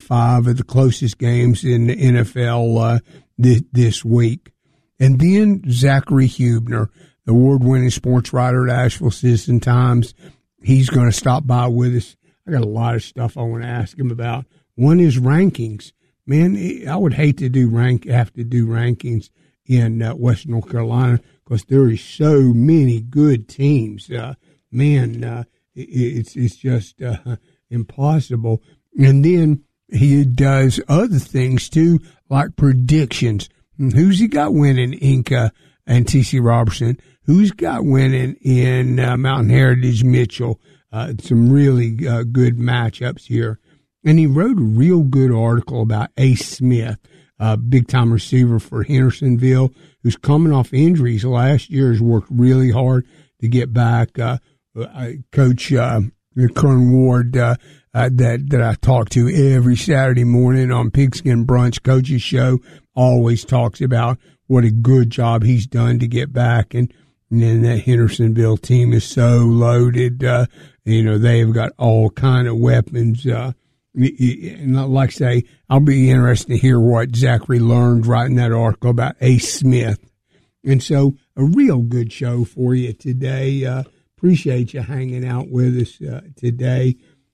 5 of the closest games in the NFL this week. And then Zachary Hubner, the award-winning sports writer at Asheville Citizen-Times, he's going to stop by with us. I got a lot of stuff I want to ask him about. One is rankings. Man, I would hate to have to do rankings in Western North Carolina because there is so many good teams. It's just impossible. And then he does other things too, like predictions. Who's he got winning Inca and T.C. Robertson? Who's got winning in Mountain Heritage Mitchell? Some really good matchups here. And he wrote a real good article about Ace Smith, big-time receiver for Hendersonville, who's coming off injuries last year, has worked really hard to get back. Coach Kern Ward that I talk to every Saturday morning on Pigskin Brunch Coach's Show always talks about what a good job he's done to get back. And then that Hendersonville team is so loaded. They've got all kind of weapons. And like I say, I'll be interested to hear what Zachary learned writing that article about Ace Smith. And so a real good show for you today. Appreciate you hanging out with us today.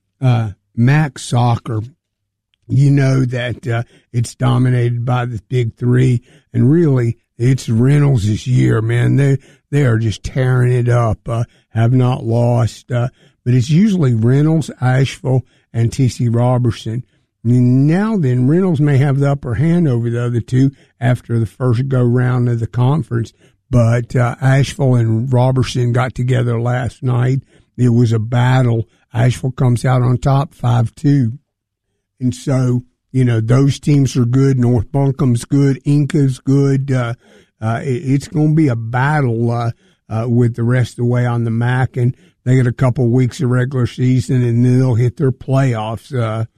MAC soccer, you know that it's dominated by the big three, and really it's Reynolds this year, man. They are just tearing it up, have not lost, but it's usually Reynolds, Asheville, and T.C. Robertson. Now then, Reynolds may have the upper hand over the other two after the first go-round of the conference, but Asheville and Robertson got together last night. It was a battle. Asheville comes out on top 5-2. And so, those teams are good. North Buncombe's good. Inca's good. It's going to be a battle with the rest of the way on the MAC, and they get a couple weeks of regular season, and then they'll hit their playoffs.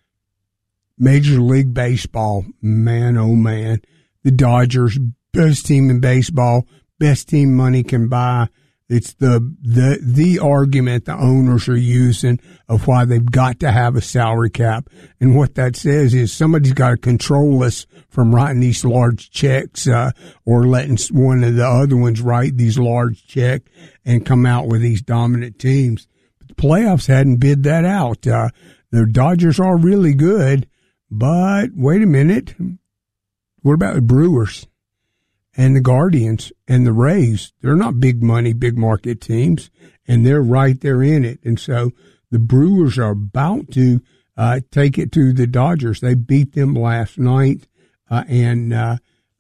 Major League Baseball, man, oh man. The Dodgers, best team in baseball, best team money can buy. It's the argument the owners are using of why they've got to have a salary cap. And what that says is somebody's got to control us from writing these large checks, or letting one of the other ones write these large checks and come out with these dominant teams. But the playoffs hadn't bid that out. The Dodgers are really good, but wait a minute. What about the Brewers? And the Guardians and the Rays? They're not big money, big market teams, and they're right there in it. And so the Brewers are about to take it to the Dodgers. They beat them last night, 5-2.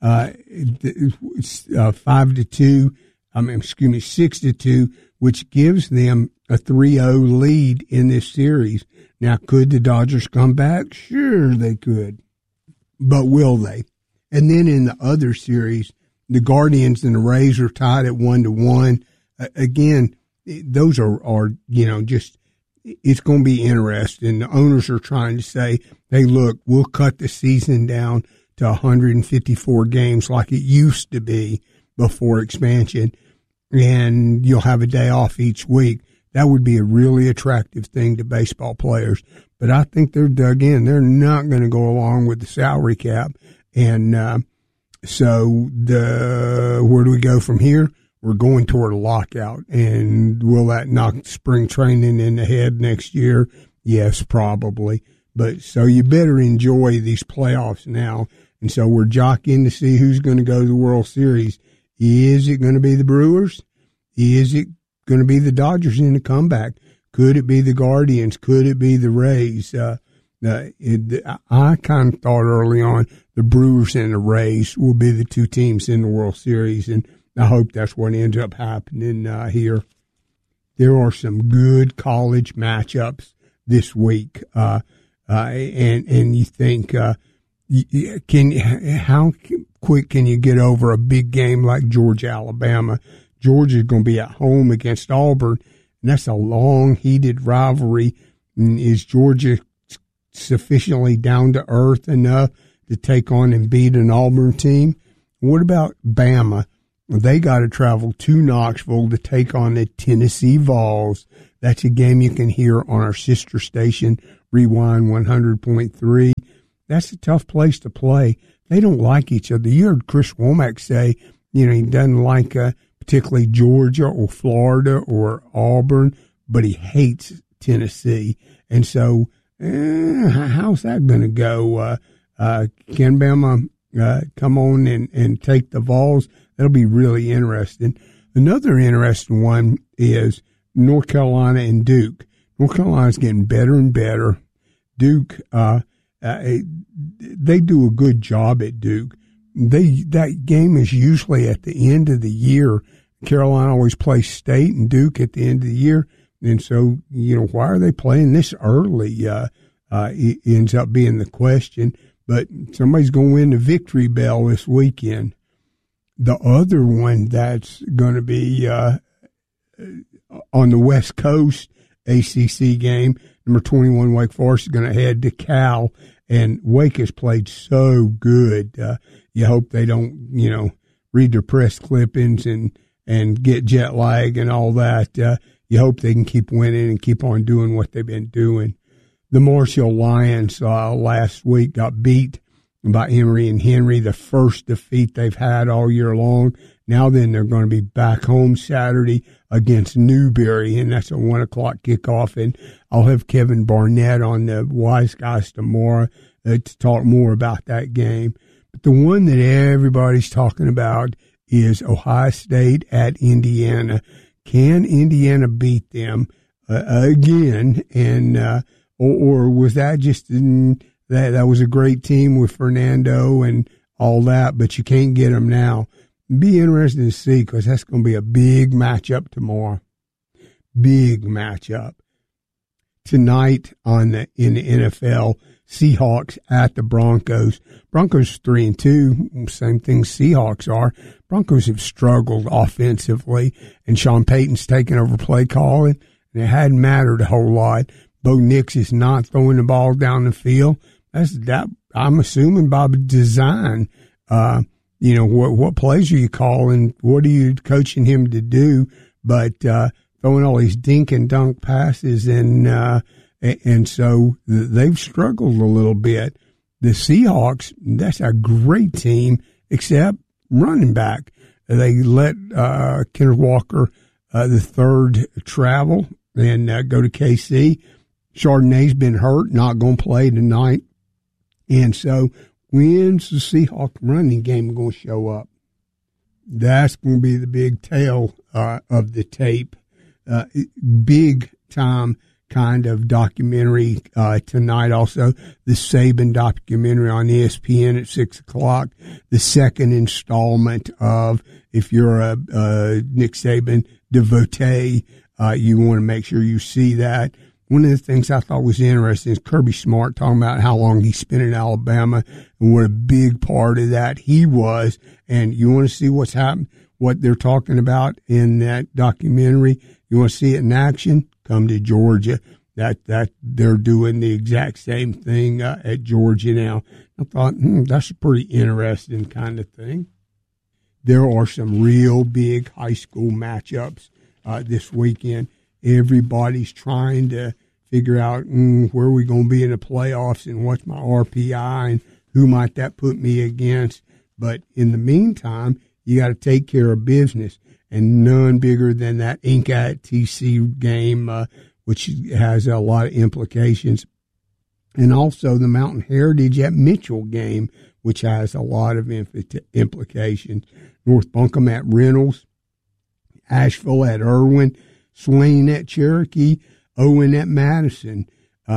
6-2, which gives them a 3-0 lead in this series. Now, could the Dodgers come back? Sure, they could, but will they? And then in the other series, the Guardians and the Rays are tied at 1-1. Again, those are just, it's going to be interesting. The owners are trying to say, hey, look, we'll cut the season down to 154 games like it used to be before expansion, and you'll have a day off each week. That would be a really attractive thing to baseball players. But I think they're dug in. They're not going to go along with the salary cap. And so where do we go from here? We're going toward a lockout. And will that knock spring training in the head next year? Yes, probably. But so you better enjoy these playoffs now. And so we're jockeying to see who's going to go to the World Series. Is it going to be the Brewers? Is it going to be the Dodgers in the comeback? Could it be the Guardians? Could it be the Rays? I kind of thought early on the Brewers and the Rays will be the two teams in the World Series, and I hope that's what ends up happening here. There are some good college matchups this week, and you think, how quick can you get over a big game like Georgia, Alabama? Georgia's going to be at home against Auburn, and that's a long, heated rivalry. Is Georgia sufficiently down to earth enough to take on and beat an Auburn team? What about Bama? They got to travel to Knoxville to take on the Tennessee Vols. That's a game you can hear on our sister station, Rewind 100.3. that's a tough place to play. They don't like each other. You heard Chris Womack say, he doesn't like particularly Georgia or Florida or Auburn, but he hates Tennessee. And so how's that going to go? Can Bama come on and take the Vols? That'll be really interesting. Another interesting one is North Carolina and Duke. North Carolina's getting better and better. Duke, they do a good job at Duke. That game is usually at the end of the year. Carolina always plays State and Duke at the end of the year. And so, why are they playing this early? It ends up being the question. But somebody's going to win the Victory Bell this weekend. The other one that's going to be on the West Coast ACC game, number 21 Wake Forest is going to head to Cal, and Wake has played so good. You hope they don't, read their press clippings and get jet lag and all that. You hope they can keep winning and keep on doing what they've been doing. The Marshall Lions last week got beat by Emory and Henry, the first defeat they've had all year long. Now then, they're going to be back home Saturday against Newberry, and that's a 1 o'clock kickoff. And I'll have Kevin Barnett on the Wise Guys tomorrow to talk more about that game. But the one that everybody's talking about is Ohio State at Indiana. Can Indiana beat them again? And or was that just that was a great team with Fernando and all that, but you can't get them now? Be interesting to see, because that's going to be a big matchup tomorrow. Big matchup. Tonight in the NFL, Seahawks at the Broncos. Broncos 3-2, same thing Seahawks are. Broncos have struggled offensively, and Sean Payton's taken over play calling, and it hadn't mattered a whole lot. Bo Nix is not throwing the ball down the field. I'm assuming by design. What plays are you calling? What are you coaching him to do? But throwing all these dink and dunk passes, and so they've struggled a little bit. The Seahawks, that's a great team, except running back. They let Kenneth Walker the third travel and go to KC. Chardonnay's been hurt, not going to play tonight. And so when's the Seahawks running game going to show up? That's going to be the big tale of the tape. Big time kind of documentary tonight. Also, the Saban documentary on ESPN at 6 o'clock. The second installment of, if you're a Nick Saban devotee, you want to make sure you see that. One of the things I thought was interesting is Kirby Smart talking about how long he spent in Alabama and what a big part of that he was. And you want to see what's happened, what they're talking about in that documentary. You want to see it in action? Come to Georgia. That they're doing the exact same thing at Georgia now. I thought, that's a pretty interesting kind of thing. There are some real big high school matchups this weekend. Everybody's trying to figure out where we're going to be in the playoffs and what's my RPI and who might that put me against. But in the meantime, you got to take care of business, and none bigger than that Inca at TC game, which has a lot of implications. And also the Mountain Heritage at Mitchell game, which has a lot of implications. North Buncombe at Reynolds, Asheville at Irwin, Swain at Cherokee, Owen at Madison,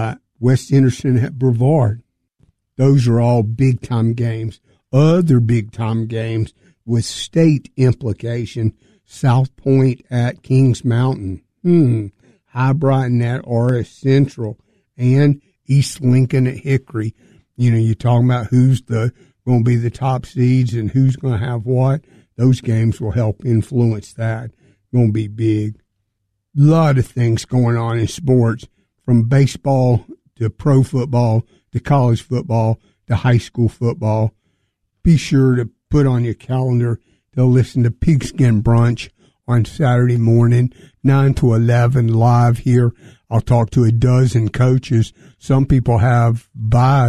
West Henderson at Brevard. Those are all big-time games. Other big-time games with state implication, South Point at Kings Mountain, High Brighton at RS Central, and East Lincoln at Hickory. You're talking about who's going to be the top seeds and who's going to have what. Those games will help influence that. Going to be big. A lot of things going on in sports, from baseball to pro football to college football to high school football. Be sure to put on your calendar to listen to Pigskin Brunch on Saturday morning, 9 to 11, live here. I'll talk to a dozen coaches. Some people have buys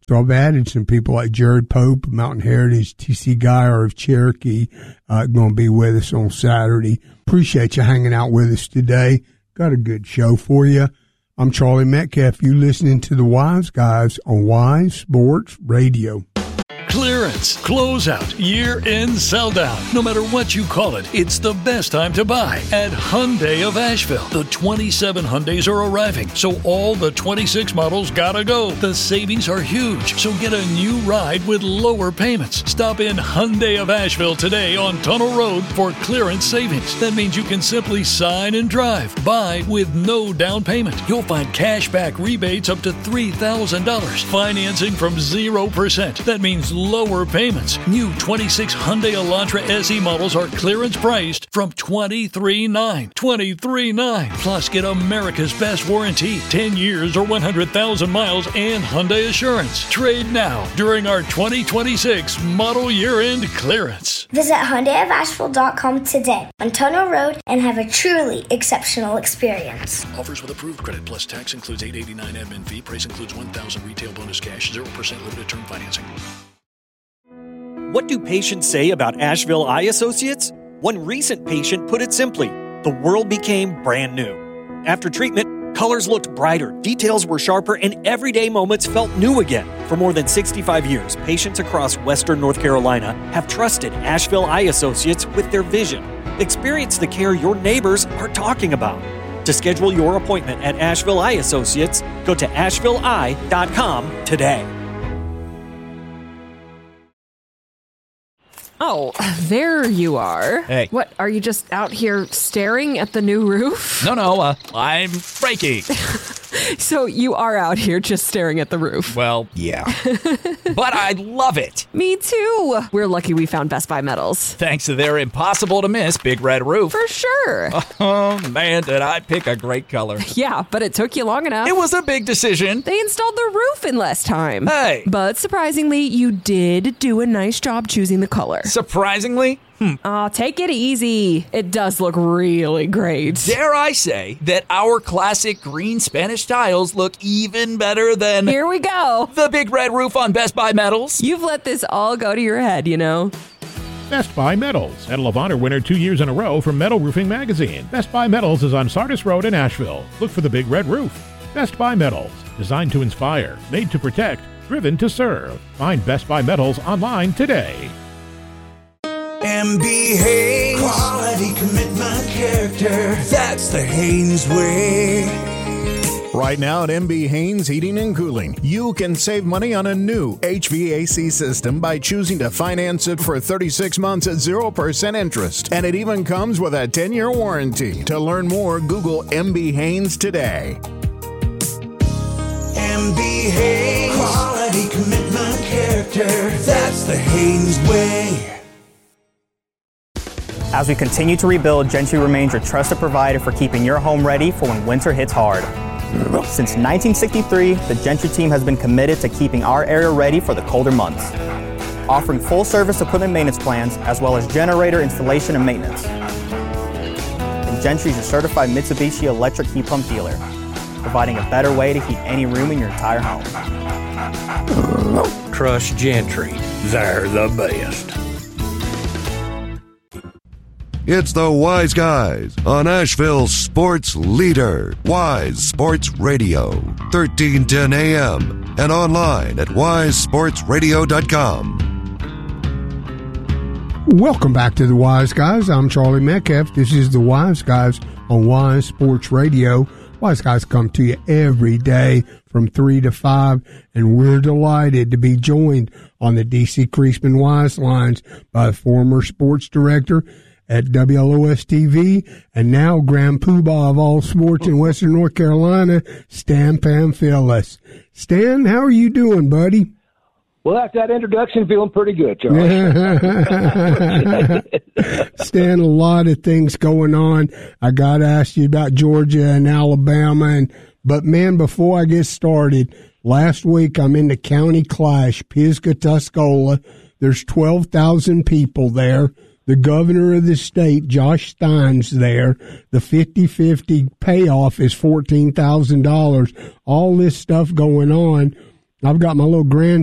So I've added some people like Jared Pope, Mountain Heritage, TC Geyer of Cherokee, going to be with us on Saturday. Appreciate you hanging out with us today. Got a good show for you. I'm Charlie Metcalf. You listening to the Wise Guys on Wise Sports Radio. Clearance, closeout, year-end sell-down. No matter what you call it, it's the best time to buy at Hyundai of Asheville. The 27 Hyundais are arriving, so all the 26 models gotta go. The savings are huge, so get a new ride with lower payments. Stop in Hyundai of Asheville today on Tunnel Road for clearance savings. That means you can simply sign and drive. Buy with no down payment. You'll find cash back rebates up to $3,000. Financing from 0%. That means lower payments. New 26 Hyundai Elantra SE models are clearance priced from $23,900. $23,900. Plus, get America's best warranty, 10 years or 100,000 miles, and Hyundai Assurance. Trade now during our 2026 model year-end clearance. Visit HyundaiofAsheville.com today on Tunnel Road and have a truly exceptional experience. Offers with approved credit plus tax includes $889 admin fee. Price includes $1,000 retail bonus cash, 0% limited term financing. What do patients say about Asheville Eye Associates? One recent patient put it simply, the world became brand new. After treatment, colors looked brighter, details were sharper, and everyday moments felt new again. For more than 65 years, patients across Western North Carolina have trusted Asheville Eye Associates with their vision. Experience the care your neighbors are talking about. To schedule your appointment at Asheville Eye Associates, go to ashevilleeye.com today. Oh, there you are. Hey. What, are you just out here staring at the new roof? No, I'm breaking. So you are out here just staring at the roof? Well, yeah. But I love it. Me too. We're lucky we found Best Buy Metals. Thanks to their impossible-to-miss Big Red Roof. For sure. Oh, man, did I pick a great color. Yeah, but it took you long enough. It was a big decision. They installed the roof in less time. Hey. But surprisingly, you did do a nice job choosing the color. Surprisingly? Oh, take it easy. It does look really great. Dare I say that our classic green Spanish tiles look even better than... Here we go. The Big Red Roof on Best Buy Metals. You've let this all go to your head, you know. Best Buy Metals, Medal of Honor winner 2 years in a row from Metal Roofing Magazine. Best Buy Metals is on Sardis Road in Asheville. Look for the Big Red Roof. Best Buy Metals, designed to inspire, made to protect, driven to serve. Find Best Buy Metals online today. MB Haynes, quality, commitment, character. That's the Haynes way. Right now at MB Haynes Heating and Cooling, you can save money on a new HVAC system by choosing to finance it for 36 months at 0% interest. And it even comes with a 10-year warranty. To learn more, Google MB Haynes today. MB Haynes, quality, commitment, character. That's the Haynes way. As we continue to rebuild, Gentry remains your trusted provider for keeping your home ready for when winter hits hard. Since 1963, the Gentry team has been committed to keeping our area ready for the colder months, offering full-service equipment maintenance plans as well as generator installation and maintenance. And Gentry is your certified Mitsubishi electric heat pump dealer, providing a better way to heat any room in your entire home. Trust Gentry. They're the best. It's the Wise Guys on Asheville's sports leader, Wise Sports Radio, 1310 AM, and online at wisesportsradio.com. Welcome back to the Wise Guys. I'm Charlie Metcalf. This is the Wise Guys on Wise Sports Radio. Wise Guys come to you every day from 3 to 5, and we're delighted to be joined on the D.C. Creasman Wise Lines by former sports director at WLOS-TV, and now Grand Poobah of all sports in Western North Carolina, Stan Pamphilus. Stan, how are you doing, buddy? Well, after that introduction, feeling pretty good, Charlie. Stan, a lot of things going on. I got to ask you about Georgia and Alabama, but man, before I get started, last week I'm in the county clash, Piscataqua. There's 12,000 people there. The governor of the state, Josh Stein's there. The 50-50 payoff is $14,000. All this stuff going on. I've got my little grandson